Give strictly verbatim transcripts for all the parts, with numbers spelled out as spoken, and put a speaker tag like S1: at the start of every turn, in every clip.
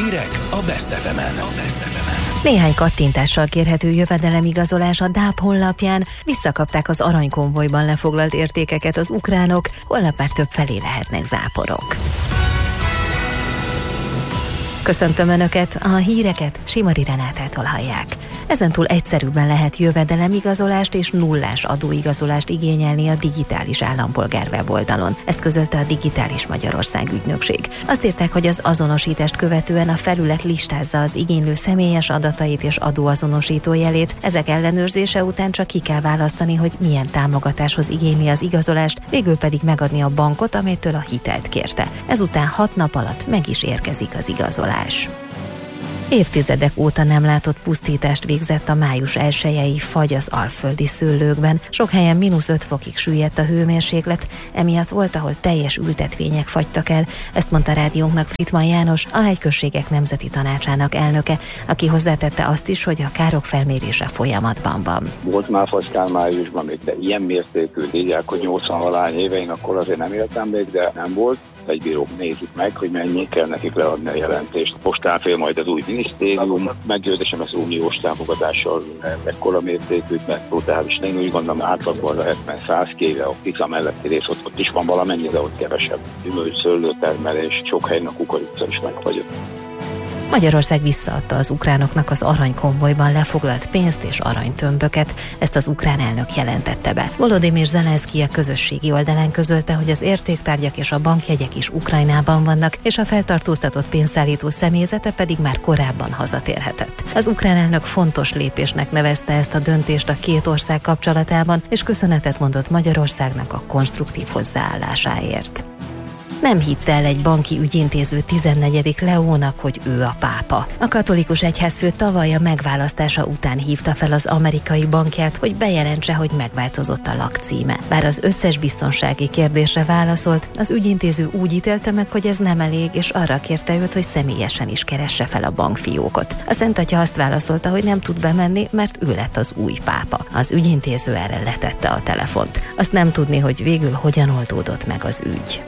S1: Hírek a Best ef emen.
S2: Néhány kattintással kérhető jövedelemigazolás a dé á pé honlapján. Visszakapták az aranykonvojban lefoglalt értékeket az ukránok, holnap már több felé lehetnek záporok. Köszöntöm Önöket, a híreket Simari Renátától hallják. Ezentúl egyszerűbben lehet jövedelemigazolást és nullás adóigazolást igényelni a digitális állampolgár weboldalon. Ezt közölte a Digitális Magyarország ügynökség. Azt írták, hogy az azonosítást követően a felület listázza az igénylő személyes adatait és adóazonosító jelét. Ezek ellenőrzése után csak ki kell választani, hogy milyen támogatáshoz igényli az igazolást, végül pedig megadni a bankot, amitől a hitelt kérte. Ezután hat nap alatt meg is érkezik az igazolás. Évtizedek óta nem látott pusztítást végzett a május elsejei fagy az alföldi szőlőkben. Sok helyen mínusz öt fokig süllyedt a hőmérséklet, emiatt volt, ahol teljes ültetvények fagytak el. Ezt mondta rádiónknak Frittmann János, a Hegykösségek Nemzeti Tanácsának elnöke, aki hozzátette azt is, hogy a károk felmérése folyamatban van.
S3: Volt már fagykár májusban még, de ilyen mértékű, írják, hogy nyolcvan-valány éve, én akkor azért nem éltem még, de nem volt. Egy bírók nézik meg, hogy mennyi kell nekik leadni a jelentést. Postán fél majd az új minisztérium, meggyőzésem az uniós támogatással ekkora mértékű, mert brutális. Én úgy gondolom, átlagban lehet, mert száz kéve a Tisza melletti rész, ott, ott is van valamennyi, de ott kevesebb. Gyümölcs, szőlőtermelés, sok helyen a kukorica is megfagyott.
S2: Magyarország visszaadta az ukránoknak az aranykonvojban lefoglalt pénzt és aranytömböket, ezt az ukrán elnök jelentette be. Volodymyr Zelenszky a közösségi oldalán közölte, hogy az értéktárgyak és a bankjegyek is Ukrajnában vannak, és a feltartóztatott pénzszállító személyzete pedig már korábban hazatérhetett. Az ukrán elnök fontos lépésnek nevezte ezt a döntést a két ország kapcsolatában, és köszönetet mondott Magyarországnak a konstruktív hozzáállásáért. Nem hitte el egy banki ügyintéző tizennegyedik Leónak, hogy ő a pápa. A katolikus egyházfő tavaly a megválasztása után hívta fel az amerikai bankját, hogy bejelentse, hogy megváltozott a lakcíme. Bár az összes biztonsági kérdésre válaszolt, az ügyintéző úgy ítélte meg, hogy ez nem elég, és arra kérte őt, hogy személyesen is keresse fel a bankfiókot. A Szent Atya azt válaszolta, hogy nem tud bemenni, mert ő lett az új pápa. Az ügyintéző erre letette a telefont. Azt nem tudni, hogy végül hogyan oldódott meg az ügy.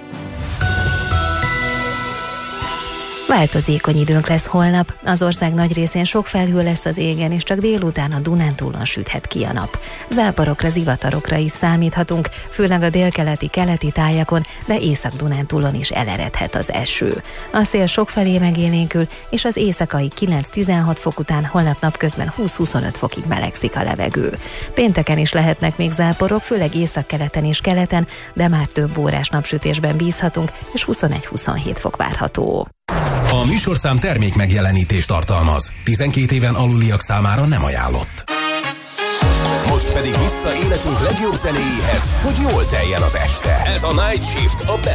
S2: Változékony időnk lesz holnap, az ország nagy részén sok felhő lesz az égen, és csak délután a Dunántúlon süthet ki a nap. Záporokra, zivatarokra is számíthatunk, főleg a délkeleti, keleti tájakon, de Észak-Dunántúlon is eleredhet az eső. A szél sokfelé megélénkül, és az éjszakai kilenc-tizenhat fok után holnap napközben húsz-huszonöt fokig melegszik a levegő. Pénteken is lehetnek még záporok, főleg északkeleten és keleten, de már több órás napsütésben bízhatunk, és huszonegy-huszonhét fok várható.
S1: A műsorszám termék megjelenítést tartalmaz. tizenkét éven aluliak számára nem ajánlott. Most pedig vissza életünk legjobb zenéjéhez, hogy jól teljen az este. Ez a Night Shift a